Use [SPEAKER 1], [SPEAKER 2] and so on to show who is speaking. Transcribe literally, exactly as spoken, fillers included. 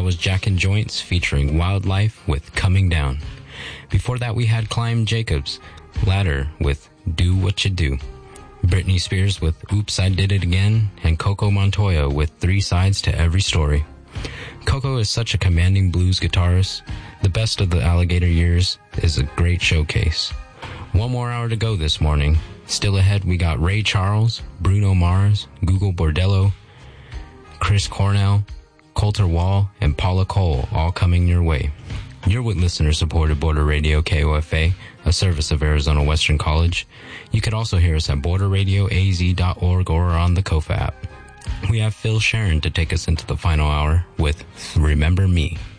[SPEAKER 1] was Jack and Joints featuring Wildlife with Coming Down. Before that, we had Climb Jacobs, Ladder with Do What You Do. Britney Spears with Oops, I Did It Again, and Coco Montoya with Three Sides to Every Story. Coco is such a commanding blues guitarist. The best of the Alligator years is a great showcase. One more hour to go this morning. Still ahead, we got Ray Charles, Bruno Mars, Google Bordello, Chris Cornell, Coulter Wall, and Paula Cole all coming your way. You're with listener-supported Border Radio K O F A, a service of Arizona Western College. You could also hear us at border radio a z dot org or on the Kofa app. We have Phil Sharon to take us into the final hour with Remember Me.